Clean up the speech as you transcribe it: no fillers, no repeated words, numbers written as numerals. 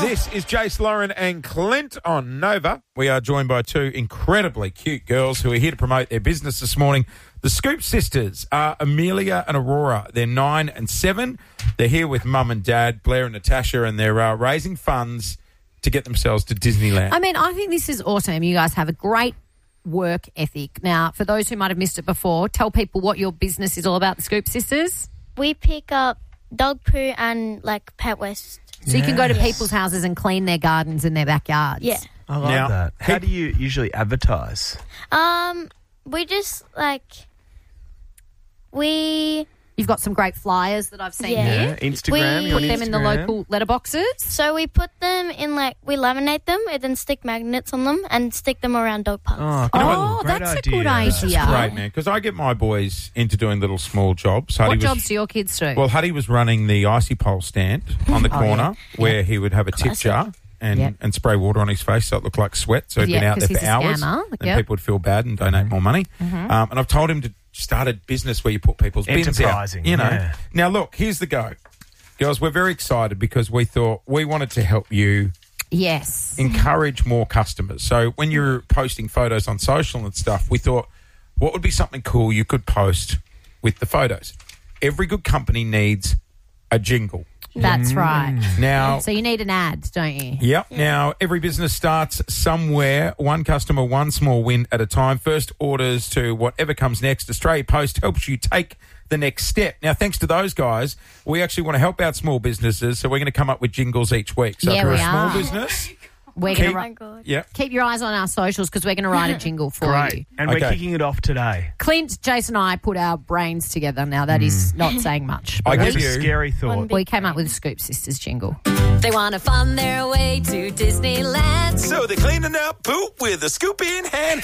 This is Jace, Lauren and Clint on Nova. We are joined by two incredibly cute girls who are here to promote their business this morning. The Scoop sisters are Amelia and Aurora. They're 9 and 7. They're here with Mum and Dad, Blair and Natasha, and they're raising funds to get themselves to Disneyland. I mean, I think this is awesome. You guys have a great work ethic. Now, for those who might have missed it before, tell people what your business is all about, the Scoop sisters. We pick up dog poo and, like, pet waste. So you can go to people's houses and clean their gardens and their backyards. Yeah. I like that. How do you usually advertise? We just, like, You've got some great flyers that I've seen here. Instagram. We Put them in the local letterboxes. So we put them in, like, we laminate them and then stick magnets on them and stick them around dog parks. Oh, that's a good idea. Great, man, because I get my boys into doing little small jobs. What jobs do your kids do? Well, Huddy was running the icy pole stand on the corner where he would have a tip jar and spray water on his face so it looked like sweat. So he'd been out there for hours and people would feel bad and donate more money. And I've told him to start a business where you put people's bins out. You know. Yeah. Now, look, here's the go. Girls, we're very excited because we thought we wanted to help you encourage more customers. So when you're posting photos on social and stuff, we thought, what would be something cool you could post with the photos? Every good company needs a jingle. That's right. Now, so you need an ad, don't you? Yep. Now, every business starts somewhere, one customer, one small win at a time. First orders to whatever comes next. Australia Post helps you take the next step. Now, thanks to those guys, we actually want to help out small businesses, so we're going to come up with jingles each week. So if you're a small business... We're going to keep your eyes on our socials because we're going to write a jingle for you. And we're kicking it off today. Clint, Jason and I put our brains together. Now, that is not saying much. I That's give a you scary thought. We came up with a Scoop Sisters jingle. They want to fund their way to Disneyland. So they're cleaning up poop with a scoop in hand.